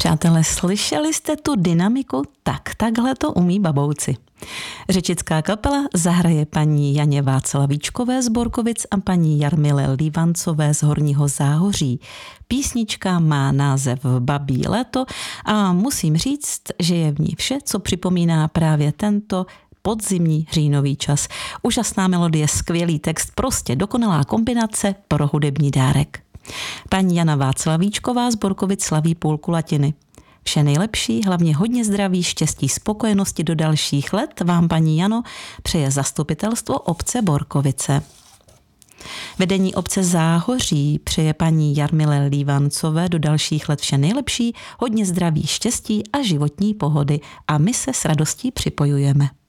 Přátelé, slyšeli jste tu dynamiku? Takhle to umí babouci. Řečická kapela zahraje paní Janě Václavíčkové z Borkovic a paní Jarmile Lívancové z Horního Záhoří. Písnička má název Babí léto a musím říct, že je v ní vše, co připomíná právě tento podzimní říjnový čas. Úžasná melodie, skvělý text, prostě dokonalá kombinace pro hudební dárek. Paní Jana Václavíčková z Borkovic slaví půlku latiny. Vše nejlepší, hlavně hodně zdraví, štěstí, spokojenosti do dalších let vám, paní Jano, přeje zastupitelstvo obce Borkovice. Vedení obce Záhoří přeje paní Jarmile Lívancové do dalších let vše nejlepší, hodně zdraví, štěstí a životní pohody a my se s radostí připojujeme.